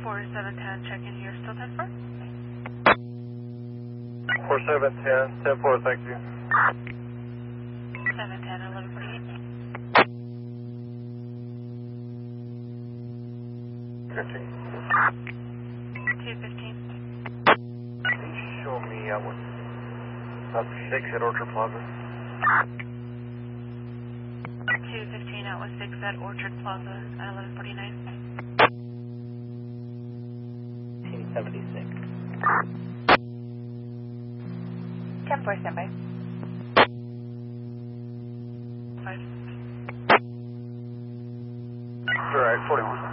4710, check in here, still 10-4? 4710, 10-4, thank you. 710, 1148. 15. 215. Can you show me what's up 6 at Orchard Plaza? 215 out with 6 at Orchard Plaza at 1149. 1876. 10-4, standby. 5. Direct, 41.